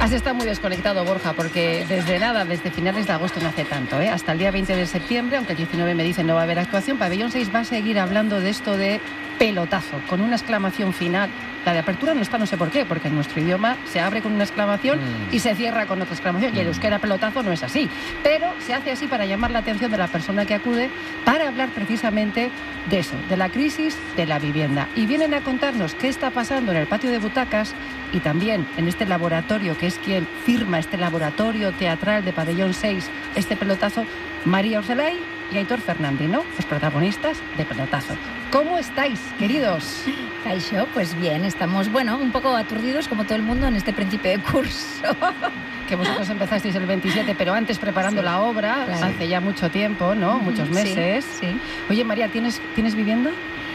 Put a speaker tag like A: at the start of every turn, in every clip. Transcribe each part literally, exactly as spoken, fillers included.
A: Has estado muy desconectado, Borja, porque desde nada, desde finales de agosto no hace tanto, ¿eh? Hasta el día veinte de septiembre, aunque el diecinueve me dicen no va a haber actuación, Pabellón seis va a seguir hablando de esto de pelotazo, con una exclamación final. La de apertura no está, no sé por qué, porque en nuestro idioma se abre con una exclamación mm. y se cierra con otra exclamación. Y el euskera pelotazo no es así. Pero se hace así para llamar la atención de la persona que acude para hablar precisamente de eso, de la crisis de la vivienda. Y vienen a contarnos qué está pasando en el patio de butacas y también en este laboratorio, que es quien firma este laboratorio teatral de Pabellón seis, este pelotazo, María Orselay y Aitor Fernández, ¿no? Los protagonistas de Pelotazo. ¿Cómo estáis, queridos?
B: Kaixo, pues bien, estamos, bueno, un poco aturdidos como todo el mundo en este principio de curso.
A: Que vosotros empezasteis el veintisiete, pero antes preparando sí, la obra, claro. Hace ya mucho tiempo, ¿no? Muchos meses.
B: Sí, sí.
A: Oye, María, ¿tienes, ¿tienes vivienda?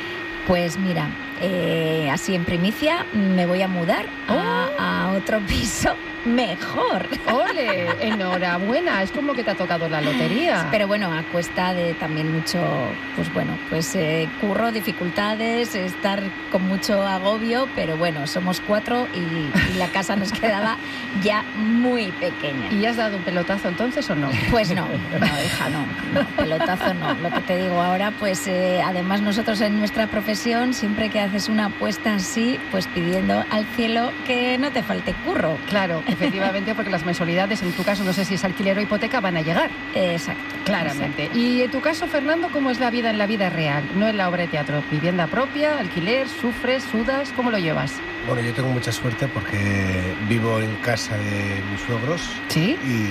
B: Pues mira, eh, así en primicia me voy a mudar oh. a, a otro piso mejor.
A: ¡Ole! Enhorabuena, es como que te ha tocado la lotería.
B: Pero bueno, a cuesta de también mucho, pues bueno, pues eh, curro, dificultades, estar con mucho agobio, pero bueno, somos cuatro y, y la casa nos quedaba ya muy pequeña.
A: ¿Y has dado un pelotazo entonces o no?
B: Pues no, no, hija, no, no, pelotazo no. Lo que te digo ahora, pues eh, además nosotros en nuestra profesión, siempre que haces una apuesta así, pues pidiendo al cielo que no te falte curro.
A: Claro. Efectivamente, porque las mensualidades, en tu caso, no sé si es alquiler o hipoteca, van a llegar.
B: Exacto.
A: Claramente.
B: Exacto.
A: Y en tu caso, Fernando, ¿cómo es la vida en la vida real? No en la obra de teatro. ¿Vivienda propia, alquiler, sufres, sudas? ¿Cómo lo llevas?
C: Bueno, yo tengo mucha suerte porque vivo en casa de mis suegros.
A: ¿Sí?
C: Y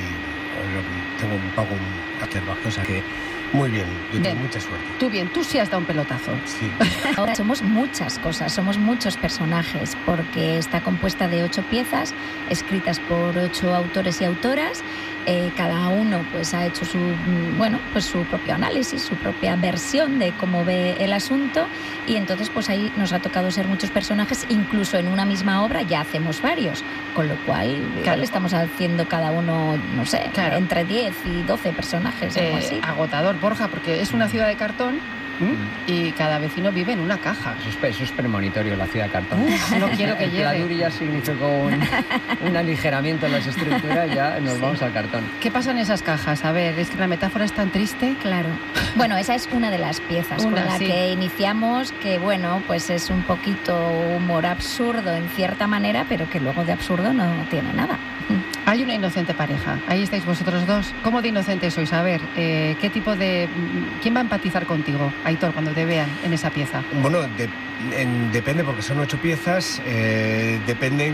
C: tengo un pago hacer bajo, o sea que muy bien, yo tengo bien. Mucha suerte.
A: Tú bien, tú sí has dado un pelotazo.
C: Sí.
B: Ahora somos muchas cosas, somos muchos personajes, porque está compuesta de ocho piezas, escritas por ocho autores y autoras. Eh, cada uno pues ha hecho su bueno pues su propio análisis, su propia versión de cómo ve el asunto, y entonces pues ahí nos ha tocado ser muchos personajes, incluso en una misma obra ya hacemos varios, con lo cual claro. estamos haciendo cada uno, no sé, claro. entre diez y doce personajes,
A: eh,
B: algo así.
A: Agotador, Borja, porque es una ciudad de cartón. ¿Mm? Y cada vecino vive en una caja.
D: Eso es, eso es premonitorio, la ciudad de cartón.
A: Uf, no quiero que llegue.
D: La Duri ya significó un, un aligeramiento en las estructuras, ya nos sí. vamos al cartón.
A: ¿Qué pasa en esas cajas? A ver, es que la metáfora es tan triste.
B: Claro. Bueno, esa es una de las piezas una, con la sí. que iniciamos, que bueno, pues es un poquito humor absurdo en cierta manera, pero que luego de absurdo no tiene nada.
A: Hay una inocente pareja, ahí estáis vosotros dos. ¿Cómo de inocentes sois? A ver, eh, ¿qué tipo de... ¿quién va a empatizar contigo, Aitor, cuando te vean en esa pieza?
C: Bueno, de, en, depende, porque son ocho piezas, eh, dependen